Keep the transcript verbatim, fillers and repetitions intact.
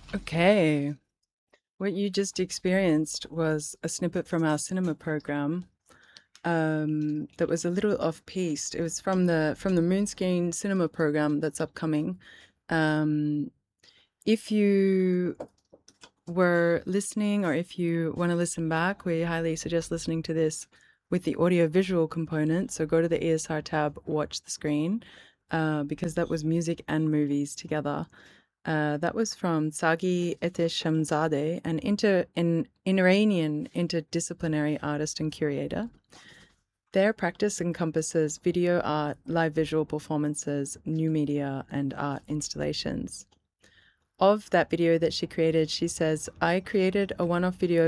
Okay. What you just experienced was a snippet from our cinema program um, that was a little off-piste. It was from the from the Moonscreen cinema program that's upcoming. Um, if you were listening or if you want to listen back, we highly suggest listening to this with the audio-visual component. So go to the E S R tab, watch the screen, uh, because that was music and movies together. Uh, that was from Sagi Eteshamzadeh, an, inter, an Iranian interdisciplinary artist and curator. Their practice encompasses video art, live visual performances, new media, and art installations. Of that video that she created, she says, I created a one off video